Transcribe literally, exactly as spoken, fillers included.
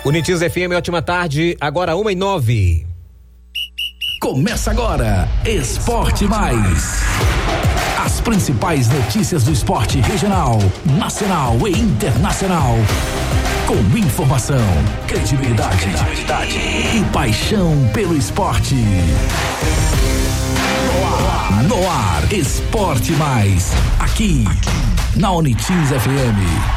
Unitiz F M, ótima tarde, agora uma e nove. Começa agora, Esporte Mais. As principais notícias do esporte regional, nacional e internacional. Com informação, credibilidade, credibilidade e paixão pelo esporte. No ar, no ar, Esporte Mais. Aqui, na Unitiz F M.